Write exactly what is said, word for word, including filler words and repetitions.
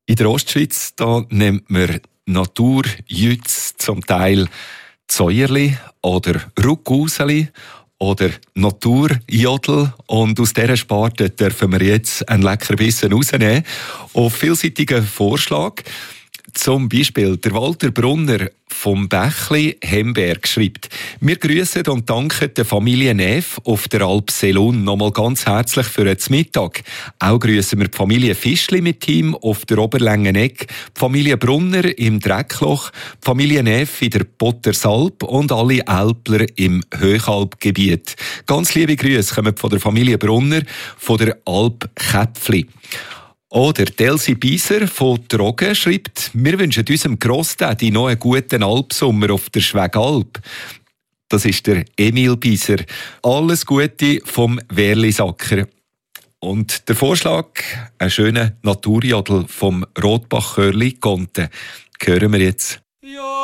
In der Ostschweiz da nennt man Naturjütz zum Teil Zäuerli oder Ruckguseli oder Naturjodel. Und aus dieser Sparte dürfen wir jetzt einen Leckerbissen rausnehmen. Auf vielseitigen Vorschlag. Zum Beispiel der Walter Brunner vom Bächli Hemberg schreibt: Wir grüßen und danken der Familie Neff auf der Alp Selun nochmal ganz herzlich für den Mittag. Auch grüßen wir die Familie Fischli mit Team auf der Oberlängeneck, die Familie Brunner im Dreckloch, die Familie Neff in der Pottersalp und alle Alpler im Höchalpgebiet. Ganz liebe Grüße kommen von der Familie Brunner von der Alp Käpfli. Oder Delsi Bieser von Trogen schreibt: Wir wünschen unserem Grossdaddy noch einen guten Alpsommer auf der Schwegalp. Das ist der Emil Bieser. Alles Gute vom Werlisacker. Und der Vorschlag, einen schönen Naturjodel vom Rotbachchörli Conte, hören wir jetzt. Ja.